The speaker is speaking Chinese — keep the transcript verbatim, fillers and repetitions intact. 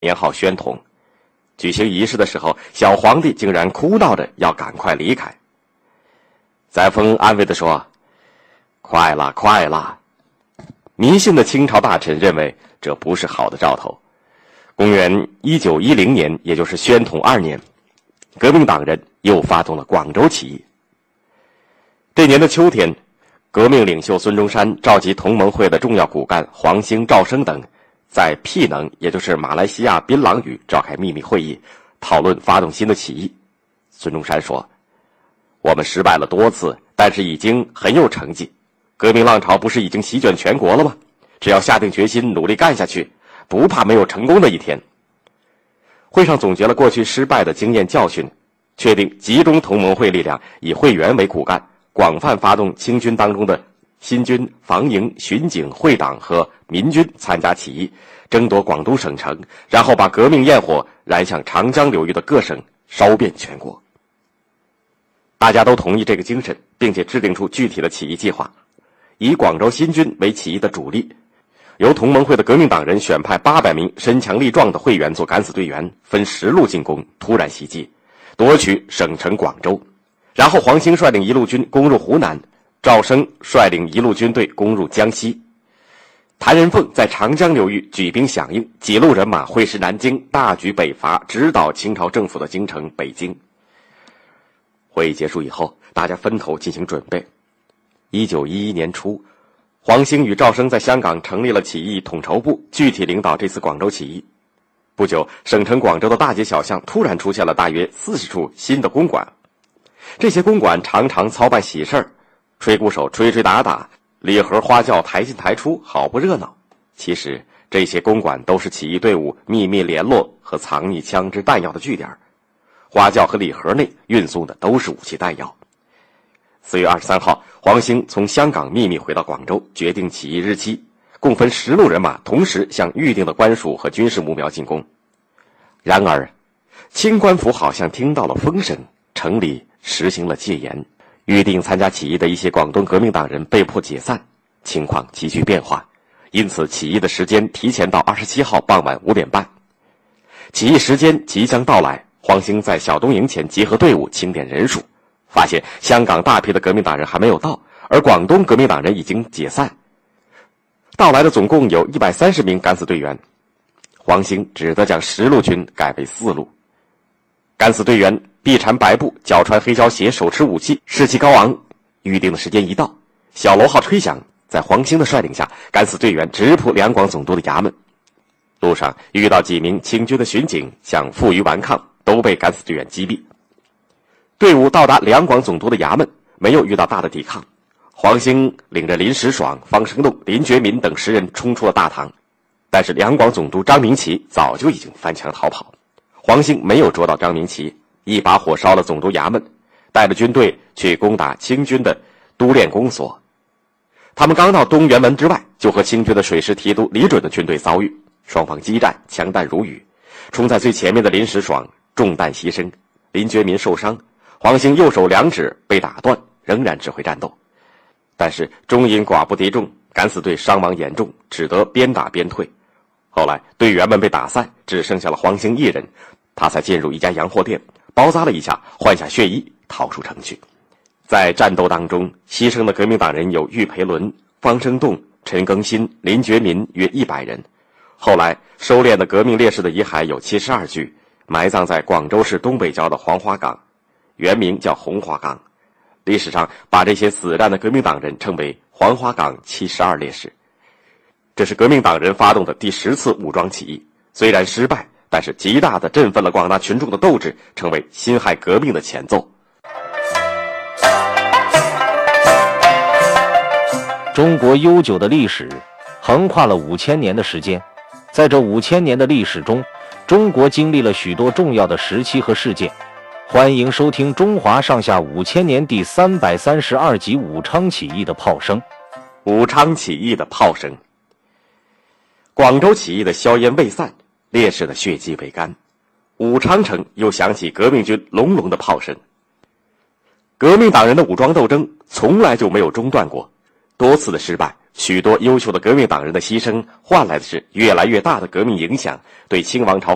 年号宣统。举行仪式的时候，小皇帝竟然哭闹着要赶快离开。载沣安慰地说：“快了，快了。”迷信的清朝大臣认为这不是好的兆头。公元一九一零年，也就是宣统二年，革命党人又发动了广州起义。这年的秋天，革命领袖孙中山召集同盟会的重要骨干黄兴、赵生等，在僻能，也就是马来西亚槟榔屿召开秘密会议，讨论发动新的起义。孙中山说：“我们失败了多次，但是已经很有成绩。革命浪潮不是已经席卷全国了吗？只要下定决心，努力干下去，不怕没有成功的一天。”会上总结了过去失败的经验教训，确定集中同盟会力量，以会员为骨干，广泛发动清军当中的新军、防营、巡警、会党和民军参加起义，争夺广东省城，然后把革命焰火燃向长江流域的各省，烧遍全国。大家都同意这个精神，并且制定出具体的起义计划，以广州新军为起义的主力，由同盟会的革命党人选派八百名身强力壮的会员做敢死队员，分十路进攻，突然袭击，夺取省城广州。然后黄兴率领一路军攻入湖南，赵生率领一路军队攻入江西。谭仁凤在长江流域举兵响应，几路人马会师南京，大举北伐，直捣清朝政府的京城北京。会议结束以后，大家分头进行准备。一九一一年初，黄兴与赵生在香港成立了起义统筹部，具体领导这次广州起义。不久，省城广州的大街小巷突然出现了大约四十处新的公馆。这些公馆常常操办喜事儿，吹鼓手吹吹打打，礼盒花轿抬进抬出，好不热闹。其实这些公馆都是起义队伍秘密联络和藏匿枪支弹药的据点，花轿和礼盒内运送的都是武器弹药。四月二十三号，黄兴从香港秘密回到广州，决定起义日期，共分十路人马，同时向预定的官署和军事目标进攻。然而，清官府好像听到了风声，城里实行了戒严，预定参加起义的一些广东革命党人被迫解散，情况急剧变化，因此起义的时间提前到二十七号傍晚五点半。起义时间即将到来，黄兴在小东营前集合队伍，清点人数，发现香港大批的革命党人还没有到，而广东革命党人已经解散。到来的总共有一百三十名敢死队员，黄兴只得将十路军改为四路。敢死队员臂缠白布，脚穿黑胶鞋，手持武器，士气高昂。预定的时间一到，小锣号吹响，在黄兴的率领下，敢死队员直扑两广总督的衙门。路上遇到几名清军的巡警，想负隅顽抗，都被敢死队员击毙。队伍到达两广总督的衙门，没有遇到大的抵抗。黄兴领着林石爽、方生栋、林觉民等十人冲出了大堂，但是两广总督张明奇早就已经翻墙逃跑。黄兴没有捉到张明奇，一把火烧了总督衙门，带着军队去攻打清军的都练公所。他们刚到东园门之外，就和清军的水师提督李准的军队遭遇，双方激战，枪弹如雨。冲在最前面的林石爽中弹牺牲，林觉民受伤，黄兴右手两指被打断，仍然指挥战斗。但是终因寡不敌众，敢死队伤亡严重，只得边打边退。后来队员们被打散，只剩下了黄兴一人，他才进入一家洋货店，包扎了一下，换下血衣，逃出城去。在战斗当中，牺牲的革命党人有郁培伦、方生栋、陈庚新、林觉民约一百人。后来收敛的革命烈士的遗骸有七十二具，埋葬在广州市东北郊的黄花岗，原名叫红花岗。历史上把这些死战的革命党人称为黄花岗七十二烈士。这是革命党人发动的第十次武装起义，虽然失败，但是极大地振奋了广大群众的斗志，成为辛亥革命的前奏。 中国悠久的历史横跨了五千年的时间，在这五千年的历史中，中国经历了许多重要的时期和事件。欢迎收听《中华上下五千年》第三百三十二集《武昌起义的炮声》。 武昌起义的炮声。广州起义的硝烟未散，烈士的血迹未干，武昌城又响起革命军隆隆的炮声。革命党人的武装斗争从来就没有中断过，多次的失败，许多优秀的革命党人的牺牲，换来的是越来越大的革命影响，对清王朝